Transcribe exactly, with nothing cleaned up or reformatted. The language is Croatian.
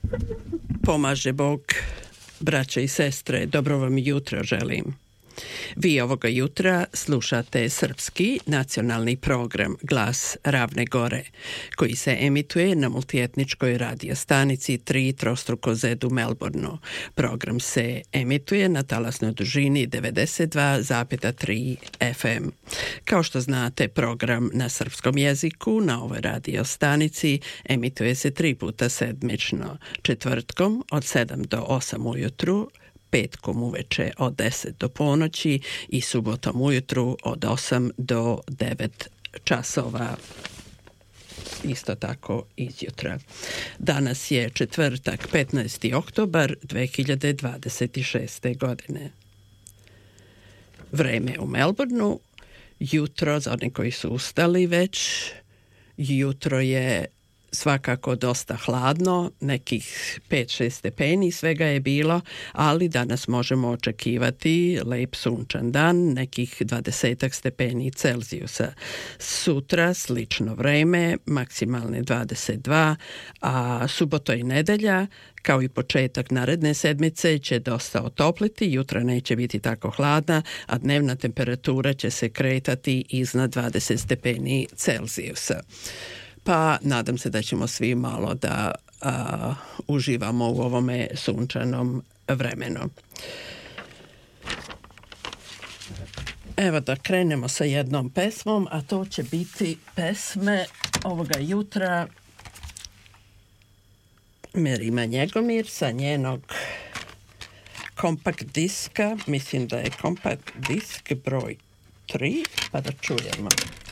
Pomaže Bog, braće i sestre, dobro vam jutro želim. Vi ovoga jutra slušate srpski nacionalni program Glas Ravne Gore, koji se emituje na multietničkoj radio stanici tri trostruko zed u Melbourneu. Program se emituje na talasnoj dužini devedeset dva zarez tri ef em. Kao što znate, program na srpskom jeziku na ovoj radio stanici emituje se tri puta sedmično, četvrtkom od sedam do osam ujutru, petkom uveče od deset do ponoći i subotom ujutru od osam do devet časova. Isto tako izjutra. Danas je četvrtak, petnaesti oktobar dve hiljade dvadeset šeste. godine. Vreme u Melbourneu, jutro, za one koji su ustali već, jutro je svakako dosta hladno, nekih pet šest stepeni svega je bilo, ali danas možemo očekivati lep sunčan dan, nekih dvadeset stepeni Celzijusa. Sutra slično vreme, maksimalne dvadeset dva, a suboto i nedelja, kao i početak naredne sedmice, će dosta otopliti, jutra neće biti tako hladna, a dnevna temperatura će se kretati iznad dvadeset stepeni Celzijusa. Pa nadam se da ćemo svi malo da a, uživamo u ovome sunčanom vremenu. Evo da krenemo sa jednom pesmom, a to će biti pesme ovoga jutra Merima Njegomir sa njenog kompakt diska, mislim da je kompakt disk broj tri, pa da čujemo.